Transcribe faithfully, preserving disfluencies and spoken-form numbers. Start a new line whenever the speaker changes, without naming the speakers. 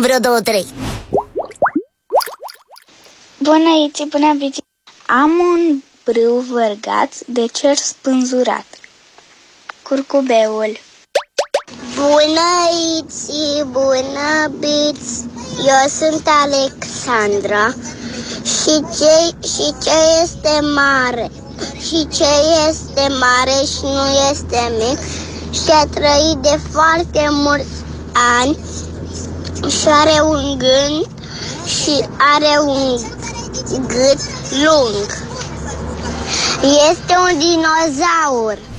vreo două, trei.
Bună, Iți, bună, Bici. Am un brâu vărgat de cer spânzurat. Curcubeul.
Bună, Iți, bună, Bici. Eu sunt Alexandra. Și ce, și ce este mare? Și ce este mare și nu este mic? Și a trăit de foarte mulți ani și are un gând și are un gât lung. Este un dinozaur.